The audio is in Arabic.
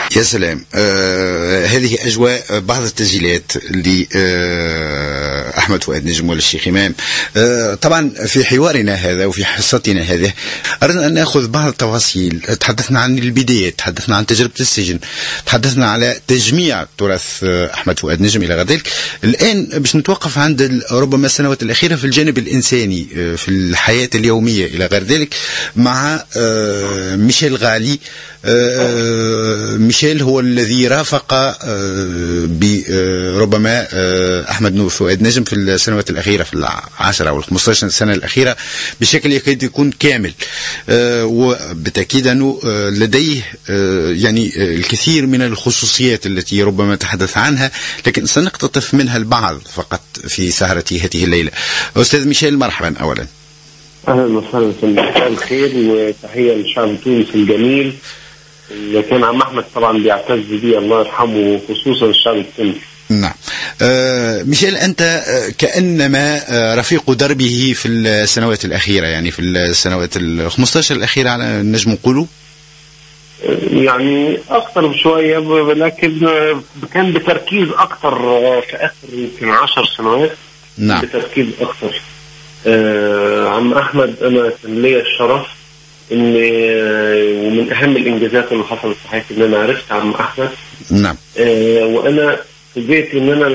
يا سلام. هذه أجواء بعض التسجيلات لأحمد فؤاد نجم والشيخ إمام. طبعا في حوارنا هذا وفي حصتنا هذه أردنا أن نأخذ بعض التفاصيل. تحدثنا عن البدايات، تحدثنا عن تجربة السجن، تحدثنا على تجميع تراث أحمد فؤاد نجم إلى غير ذلك. الآن باش نتوقف عند ربما السنوات الأخيرة في الجانب الإنساني في الحياة اليومية إلى غير ذلك مع ميشيل غالي. ميشيل هو الذي رافق بربما أحمد فؤاد نجم في السنوات الأخيرة، في 10 أو 15 سنة الأخيرة بشكل يكاد يكون كامل. وبالتأكيد أنه لديه يعني الكثير من الخصوصيات التي ربما تحدث عنها، لكن سنقتطف منها البعض فقط في سهرة هذه الليلة. أستاذ ميشيل، مرحبا. أولا أهلا وسهلا، مساء الخير وتحية للشعب التونسي الجميل اللي كان عم أحمد طبعا بيعتز بيه الله يرحمه، خصوصا الشعب التونسي. نعم. ميشيل، أنت كأنما رفيق دربه في السنوات الأخيرة، يعني في السنوات 15 الأخيرة على نجم نقوله. يعني أكثر بشوية، لكن كان بتركيز أكثر في آخر يمكن 10 سنوات. نعم. بتركيز أكثر. عم أحمد أنا كان لي الشرف إن ومن أهم الإنجازات اللي حصلت في حياتي إن أنا عرفت عم أحمد. نعم. وأنا في بيتي إن أنا